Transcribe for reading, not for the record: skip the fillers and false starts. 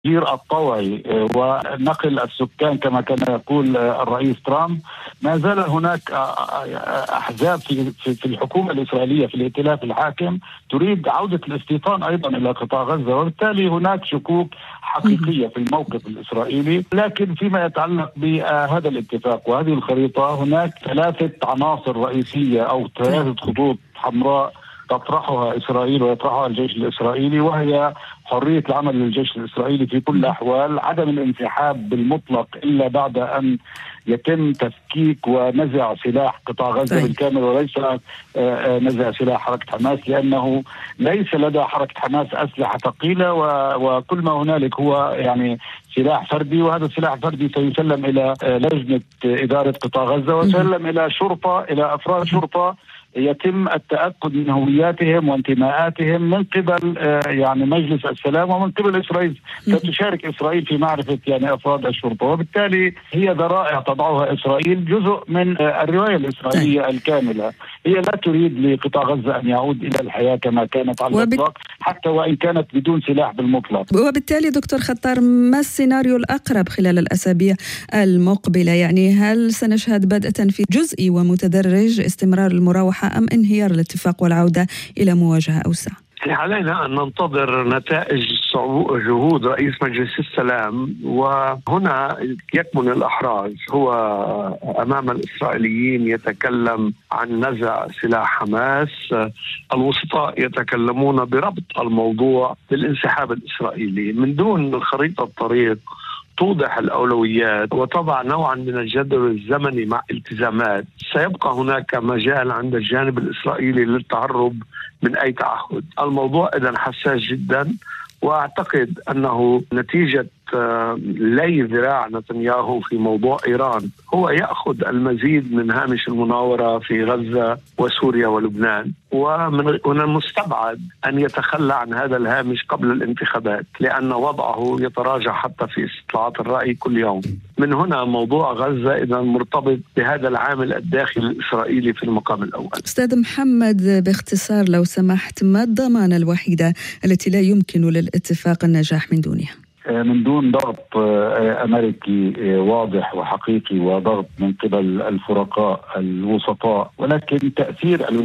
التغيير الطوعي ونقل السكان كما كان يقول الرئيس ترامب. ما زال هناك أحزاب في الحكومة الإسرائيلية في الائتلاف الحاكم تريد عودة الاستيطان أيضا إلى قطاع غزة، وبالتالي هناك شكوك حقيقية في الموقف الإسرائيلي. لكن فيما يتعلق بهذا الاتفاق وهذه الخريطة، هناك 3 عناصر رئيسية أو 3 خطوط حمراء تطرحها إسرائيل ويطرحها الجيش الإسرائيلي، وهي حرية العمل للجيش الإسرائيلي في كل الأحوال، عدم الانسحاب بالمطلق إلا بعد أن يتم تفكيك ونزع سلاح قطاع غزة بالكامل، وليس نزع سلاح حركة حماس، لأنه ليس لدى حركة حماس أسلحة ثقيلة، وكل ما هنالك هو يعني سلاح فردي، وهذا السلاح الفردي سيسلم إلى لجنة إدارة قطاع غزة وسلم إلى شرطة، إلى أفراد شرطة يتم التأكد من هوياتهم وانتماءاتهم من قبل يعني مجلس السلام ومن قبل إسرائيل. ستشارك إسرائيل في معرفة يعني أفراد الشرطة، وبالتالي هي ذرائع تضعها إسرائيل، جزء من الرواية الإسرائيلية الكاملة. هي لا تريد لقطاع غزة أن يعود إلى الحياة كما كانت على الإطلاق، حتى وإن كانت بدون سلاح بالمطلق. وبالتالي دكتور خطار، ما السيناريو الأقرب خلال الأسابيع المقبلة؟ يعني هل سنشهد بدء تنفيذ جزئي ومتدرج، استمرار المراوحة، أم انهيار الاتفاق والعودة إلى مواجهة أوسع؟ علينا أن ننتظر نتائج جهود رئيس مجلس السلام، وهنا يكمن الأحراج. هو أمام الإسرائيليين يتكلم عن نزع سلاح حماس، الوسطاء يتكلمون بربط الموضوع بالانسحاب الإسرائيلي. من دون خريطة طريق توضح الأولويات وتضع نوعا من الجدول الزمني مع التزامات، سيبقى هناك مجال عند الجانب الإسرائيلي للتهرب من أي تعهد. الموضوع إذن حساس جدا، وأعتقد أنه نتيجة لي ذراع نتنياهو في موضوع إيران هو يأخذ المزيد من هامش المناورة في غزة وسوريا ولبنان، ومن المستبعد أن يتخلى عن هذا الهامش قبل الانتخابات، لأن وضعه يتراجع حتى في استطلاعات الرأي كل يوم. من هنا موضوع غزة إذا مرتبط بهذا العامل الداخلي الإسرائيلي في المقام الأول. أستاذ محمد، باختصار لو سمحت، ما الضمانة الوحيدة التي لا يمكن للاتفاق النجاح من دونها؟ من دون ضغط أمريكي واضح وحقيقي وضغط من قبل الفرقاء الوسطاء، ولكن تأثير